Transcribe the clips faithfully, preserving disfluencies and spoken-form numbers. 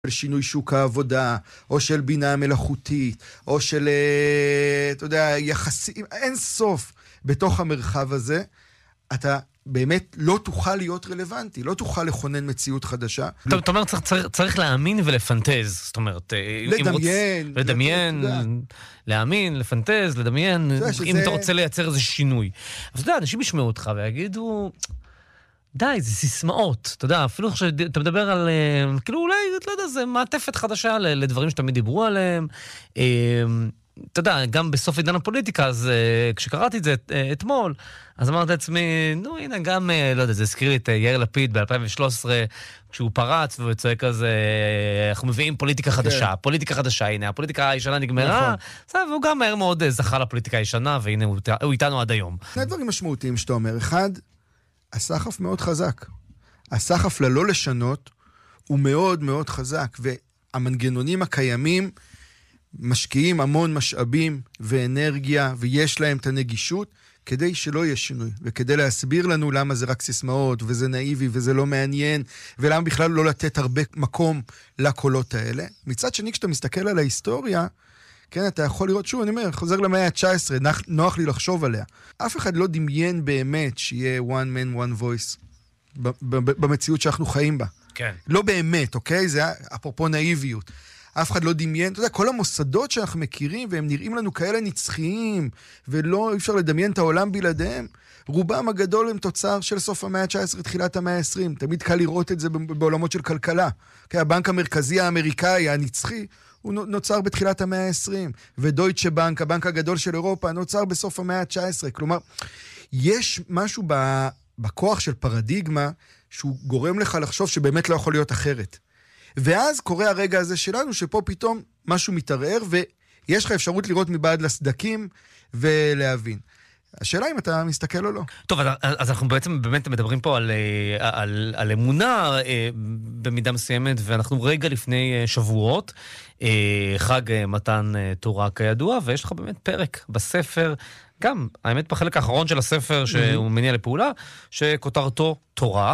של שינוי שוק העבודה, או של בינה מלאכותית, או של, אתה יודע, יחסים, אין סוף בתוך המרחב הזה, אתה באמת לא תוכל להיות רלוונטי, לא תוכל לכונן מציאות חדשה. אתה אומר, צריך להאמין ולפנטז, זאת אומרת, לדמיין, לדמיין, להאמין, לפנטז, לדמיין, אם אתה רוצה לייצר איזה שינוי. אז אתה יודע, אנשים ישמעו אותך ויגידו, די, זה סיסמאות, אתה יודע, אפילו שאתה מדבר על, כאילו אולי, לא יודע, זה מעטפת חדשה לדברים שתמיד דיברו עליהם, אתה יודע, גם בסוף עידן הפוליטיקה, אז כשקראתי את זה אתמול, אז אמרתי לעצמי, נו הנה, גם, לא יודע, זה הזכיר לי את יאיר לפיד ב-אלפיים ושלוש עשרה, כשהוא פרץ והוא צועק כזה, אנחנו מביאים פוליטיקה חדשה, פוליטיקה חדשה, הנה, הפוליטיקה הישנה נגמרה, והוא גם מהר מאוד זכה לפוליטיקה הישנה, והנה הוא איתנו עד היום. שני דברים משמעותיים שאתה אומר, אחד, הסחף מאוד חזק. הסחף ללא לשנות הוא מאוד מאוד חזק, והמנגנונים הקיימים משקיעים המון משאבים ואנרגיה, ויש להם את הנגישות, כדי שלא יהיה שינוי, וכדי להסביר לנו למה זה רק סיסמאות, וזה נאיבי, וזה לא מעניין, ולמה בכלל לא לתת הרבה מקום לקולות האלה. מצד שני, כשאתה מסתכל על ההיסטוריה, כן, אתה יכול לראות, שוב, אני אומר, חוזר למאה ה-תשע עשרה, נוח לי לחשוב עליה. אף אחד לא דמיין באמת שיהיה one man, one voice, במציאות שאנחנו חיים בה. כן. לא באמת, אוקיי? זה אפרופו נאיביות. אף אחד לא דמיין, אתה יודע, כל המוסדות שאנחנו מכירים, והם נראים לנו כאלה נצחיים, ולא, אי אפשר לדמיין את העולם בלעדיהם, רובם הגדול הם תוצר של סוף המאה ה-תשע עשרה, תחילת המאה ה-עשרים. תמיד קל לראות את זה בעולמות של כלכלה. Okay, הבנק המרכזי האמריקאי, הנצחי, הוא נוצר בתחילת המאה ה-עשרים, ודויטשה בנק, הבנק הגדול של אירופה, נוצר בסוף המאה ה-תשע עשרה. כלומר, יש משהו בכוח של פרדיגמה, שהוא גורם לך לחשוב שבאמת לא יכול להיות אחרת. ואז קורה הרגע הזה שלנו, שפה פתאום משהו מתערער, ויש לך אפשרות לראות מבעד לסדקים, ולהבין. השאלה אם אתה מסתכל או לא. טוב, אז אנחנו בעצם באמת מדברים פה על, על, על אמונה במידה מסוימת, ואנחנו רגע לפני שבועות, חג מתן תורה כידוע, ויש לך באמת פרק בספר, גם, האמת בחלק האחרון של הספר שהוא מניע לפעולה, שכותרתו תורה,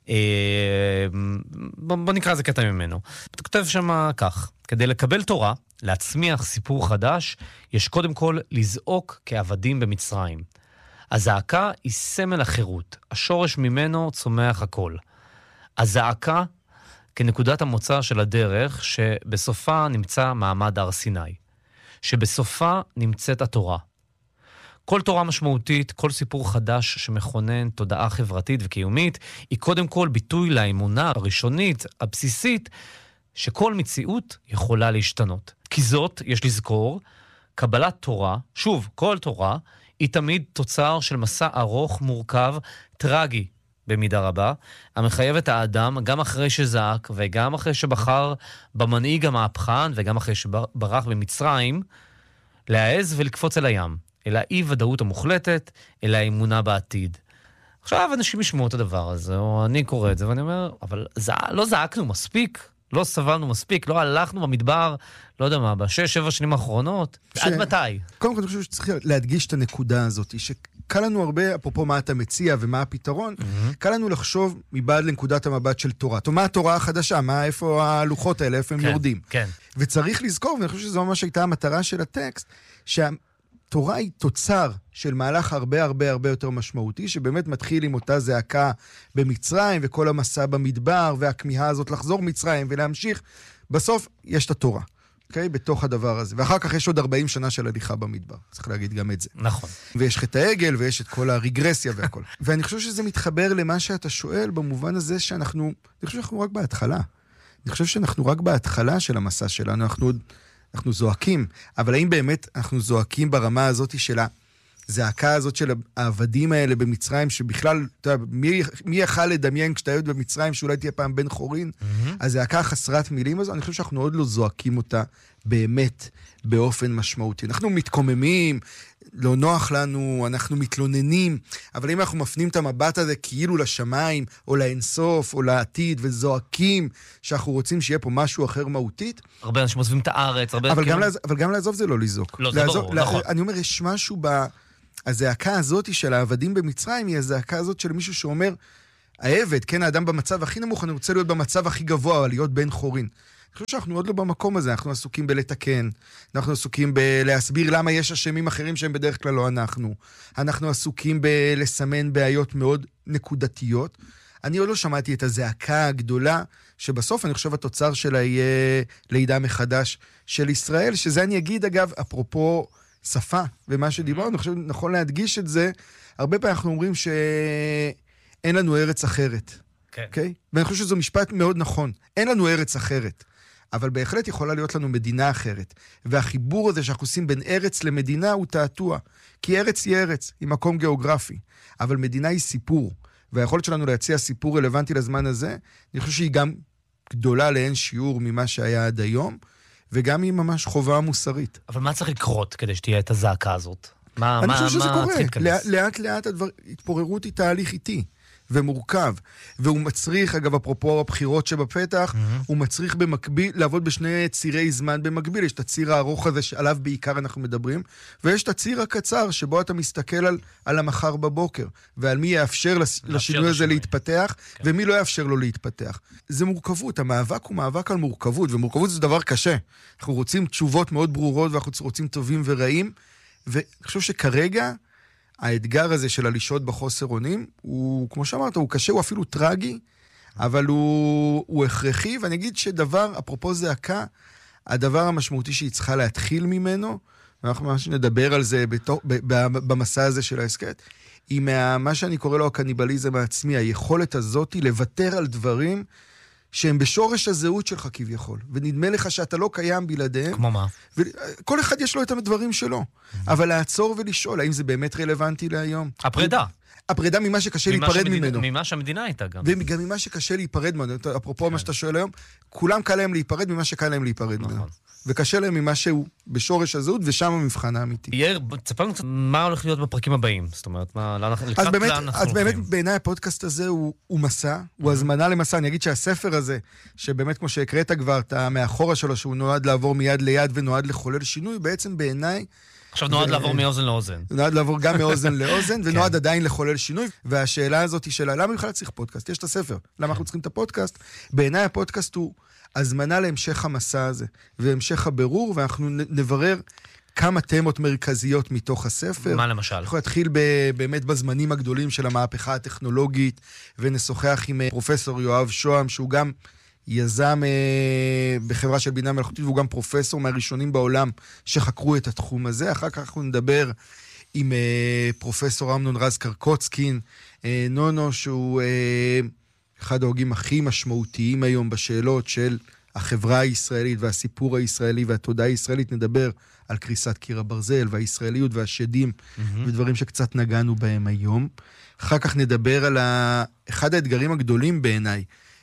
בוא נקרא זה קטע ממנו. אתה כותב שם כך, כדי לקבל תורה, להצמיח סיפור חדש, יש קודם כל לזעוק כעבדים במצרים. הזעקה היא סמל החירות, השורש ממנו צומח הכל. הזעקה כנקודת המוצא של הדרך, שבסופה נמצא מעמד הר סיני, שבסופה נמצאת התורה. כל תורה משמעותית, כל סיפור חדש שמכונן תודעה חברתית וקיומית, היא קודם כל ביטוי לאמונה הראשונית, הבסיסית, שכל מציאות יכולה להשתנות. כי זאת, יש לזכור, קבלת תורה, שוב, כל תורה, היא תמיד תוצר של מסע ארוך, מורכב, טרגי, במידה רבה, המחייב את האדם, גם אחרי שזעק, וגם אחרי שבחר במנהיג המהפכן, וגם אחרי שברח במצרים, להעז ולקפוץ אל הים, אל האי-ודאות המוחלטת, אל האמונה בעתיד. עכשיו אנשים ישמעו את הדבר הזה, או אני קורא את זה, ואני אומר, אבל זע... לא זעקנו מספיק, לא סבלנו מספיק, לא הלכנו במדבר, לא יודע מה, בשש, שבע שנים האחרונות, ש... עד מתי? קודם כל, אני חושב שצריך להדגיש את הנקודה הזאת, שקל לנו הרבה, אפרופו מה אתה מציע ומה הפתרון, mm-hmm. קל לנו לחשוב מבעד לנקודת המבט של תורה. מה התורה החדשה? מה, איפה הלוחות האלה, איפה הם כן, יורדים? כן. וצריך לזכור, ואני חושב שזו ממש הייתה המטרה של הטקסט, שה... תורה היא תוצר של מהלך הרבה הרבה הרבה יותר משמעותי, שבאמת מתחיל עם אותה זעקה במצרים, וכל המסע במדבר, והכמיהה הזאת לחזור מצרים ולהמשיך. בסוף יש את התורה, אוקיי? בתוך הדבר הזה. ואחר כך יש עוד ארבעים שנה של הליכה במדבר. צריך להגיד גם את זה. נכון. ויש חטא העגל, ויש את כל הרגרסיה והכל. ואני חושב שזה מתחבר למה שאתה שואל, במובן הזה שאנחנו, אני חושב שאנחנו רק בהתחלה. אני חושב שאנחנו רק בהתחלה של המסע שלנו. אנחנו עוד... אנחנו זועקים, אבל האם באמת אנחנו זועקים ברמה הזאת של הזעקה הזאת של העבדים האלה במצרים, שבכלל, אתה יודע, מי, מי יכל לדמיין כשאתה יודע במצרים שאולי תהיה פעם בן חורין? Mm-hmm. הזעקה חסרת מילים הזו, אני חושב שאנחנו עוד לא זועקים אותה באמת באופן משמעותי. אנחנו מתקוממים, לא נוח לנו, אנחנו מתלוננים, אבל אם אנחנו מפנים את המבט הזה כאילו לשמיים, או לאינסוף, או לעתיד, וזועקים שאנחנו רוצים שיהיה פה משהו אחר מהותית. הרבה אנשים עוזבים את הארץ, הרבה... אבל, גם, לעז... אבל גם לעזוב זה לא לזעוק. לא, זה לעזוב, ברור, לה... נכון. אני אומר, יש משהו ב... הזעקה הזאת של העבדים במצרים, היא הזעקה הזאת של מישהו שאומר, העבד, כן, האדם במצב הכי נמוך, אני רוצה להיות במצב הכי גבוה, להיות בן חורין. אני חושב שאנחנו עוד לא במקום הזה, אנחנו עסוקים בלתקן, אנחנו עסוקים בלהסביר למה יש אשמים אחרים שהם בדרך כלל לא אנחנו, אנחנו עסוקים בלסמן בעיות מאוד נקודתיות. אני עוד לא שמעתי את הזעקה הגדולה, שבסוף אני חושב התוצר שלה יהיה לידה מחדש של ישראל, שזה אני אגיד אגב, אפרופו שפה ומה שדיברנו, אני חושב נכון להדגיש את זה, הרבה פעמים אנחנו אומרים שאין לנו ארץ אחרת. כן. Okay? ואני חושב שזו משפט מאוד נכון. אין לנו ארץ אחרת. אבל בהחלט יכולה להיות לנו מדינה אחרת. והחיבור הזה שאנחנו עושים בין ארץ למדינה הוא תעתוע. כי ארץ היא ארץ, היא מקום גיאוגרפי. אבל מדינה היא סיפור. והיכולת שלנו להציע סיפור רלוונטי לזמן הזה, אני חושב שהיא גם גדולה לאין שיעור ממה שהיה עד היום, וגם היא ממש חובה מוסרית. אבל מה צריך לקרות כדי שתהיה את הזעקה הזאת? מה, אני מה, חושב שזה מה קורה. לאט, לאט לאט הדבר, התפוררות היא תהליך איטי ומורכב, והוא מצריך, אגב, אפרופו הבחירות שבפתח, mm-hmm. הוא מצריך במקביל, לעבוד בשני צירי זמן במקביל. יש את הציר הארוך הזה שעליו בעיקר אנחנו מדברים, ויש את הציר הקצר שבו אתה מסתכל על, על המחר בבוקר, ועל מי יאפשר לש, לשינוי הזה להתפתח, כן. ומי לא יאפשר לו להתפתח. זה מורכבות, המאבק הוא מאבק על מורכבות, ומורכבות זה דבר קשה. אנחנו רוצים תשובות מאוד ברורות, ואנחנו רוצים טובים ורעים, ואני חושב שכרגע, האתגר הזה של הלישות בחוסר אונים, הוא, כמו שאמרת, הוא קשה, הוא אפילו טרגי, אבל הוא, הוא הכרחי, ואני אגיד שדבר, אפרופו זעקה, הדבר המשמעותי שהיא צריכה להתחיל ממנו, ואנחנו ממש נדבר על זה בתוך, במסע הזה של העסקת, היא מה, מה שאני קורא לו הקניבליזם העצמי, היכולת הזאת היא לוותר על דברים שהם בשורש הזהות שלך כביכול, ונדמה לך שאתה לא קיים בלעדיהם. כמו מה? כל אחד יש לו את הדברים שלו, אבל לעצור ולשאול, האם זה באמת רלוונטי להיום? הפרידה. הפרידה ממה שקשה להיפרד ממנו. ממה שהמדינה הייתה גם. וגם ממה שקשה להיפרד ממנו. אפרופו מה שאתה שואל היום, כולם קל להם להיפרד ממה שקל להם להיפרד ממנו. וקשה להם ממה שהוא בשורש הזהות, ושם המבחן האמיתי. יאיר, תספר לנו קצת מה הולך להיות בפרקים הבאים. זאת אומרת, אז באמת, אז באמת בעיניי הפודקאסט הזה הוא, הוא מסע, הוא הזמנה למסע. אני אגיד שהספר הזה, שבאמת כמו שהקראת כבר, אתה מאחורה שלו, שהוא נועד לעבור מיד ליד ונועד לחולל שינוי, בעצם בעיניי עכשיו נועד לעבור מאוזן לאוזן. נועד לעבור גם מאוזן לאוזן, ונועד עדיין לחולל שינוי. והשאלה הזאת היא שאלה, למה בכלל צריך פודקאסט? יש את הספר. למה אנחנו צריכים את הפודקאסט? בעיניי הפודקאסט הוא הזמנה להמשך המסע הזה, והמשך הבירור, ואנחנו נברר כמה תמות מרכזיות מתוך הספר. מה למשל? אנחנו נתחיל באמת בזמנים הגדולים של המהפכה הטכנולוגית, ונשוחח עם פרופסור יואב שוהם, שהוא גם יזם אה, בחברה של בינה מלאכותית, והוא גם פרופסור מהראשונים בעולם שחקרו את התחום הזה. אחר כך אנחנו נדבר עם אה, פרופסור אמנון רז קרקוצקין, אה, נונו, שהוא אה, אחד ההוגים הכי משמעותיים היום בשאלות של החברה הישראלית והסיפור הישראלי והתודעה הישראלית. נדבר על קריסת קיר הברזל והישראליות והשדים, mm-hmm. ודברים שקצת נגענו בהם היום. אחר כך נדבר על ה... אחד האתגרים הגדולים בעיניי,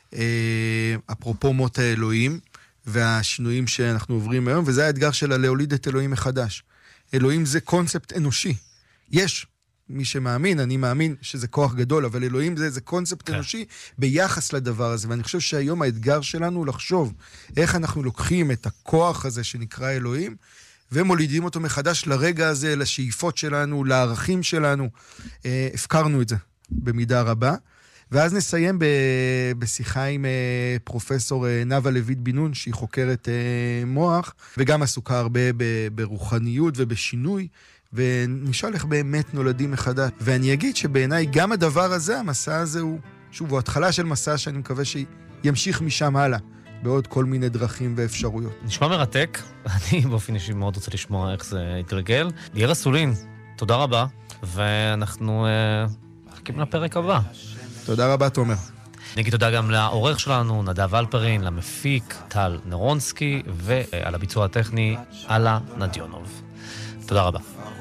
אפרופו מות האלוהים והשינויים שאנחנו עוברים היום, וזה האתגר של להוליד את אלוהים מחדש. אלוהים זה קונספט אנושי. יש מי שמאמין, אני מאמין שזה כוח גדול, אבל אלוהים זה, זה קונספט כן. אנושי ביחס לדבר הזה, ואני חושב שהיום האתגר שלנו הוא לחשוב איך אנחנו לוקחים את הכוח הזה שנקרא אלוהים, ומולידים אותו מחדש לרגע הזה, לשאיפות שלנו, לערכים שלנו. הפקרנו את זה במידה רבה. ואז נסיים ב- בשיחה עם uh, פרופסור uh, נאוה לויט בן נון, שהיא חוקרת uh, מוח, וגם עסוקה הרבה ב- ברוחניות ובשינוי, ונשאל איך באמת נולדים מחדש. ואני אגיד שבעיניי גם הדבר הזה, המסע הזה הוא, שוב, הוא התחלה של מסע שאני מקווה שימשיך משם הלאה, בעוד כל מיני דרכים ואפשרויות. נשמע מרתק, אני באופן אישי מאוד רוצה לשמוע איך זה יתגלגל. יאיר אסולין, תודה רבה, ואנחנו מחכים uh, לפרק הבא. תודה רבה, תומר. נגיד תודה גם לעורך שלנו, נדב אלפרין, למפיק, טל נרונסקי, ועל הביצוע הטכני, אלה נדיונוב. תודה רבה.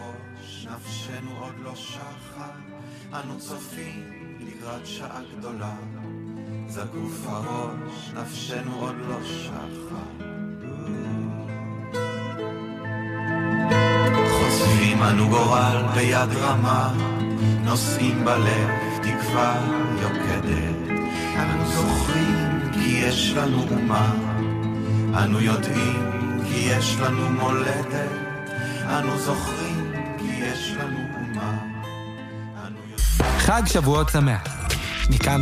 נפשנו עוד לא שחה, אנו צופים לקראת שעה גדולה. זקוף הראש, נפשנו עוד לא שחה. חושפים אנו גורל ביד רמה, נושאים בלב תקווה יוקדת. אנו זוכרים כי יש לנו אומה, אנו יודעים כי יש לנו מולדת. אנו זוכרים כי יש לנו אומה, אנו יודעים. חג שבועות שמח. מכאן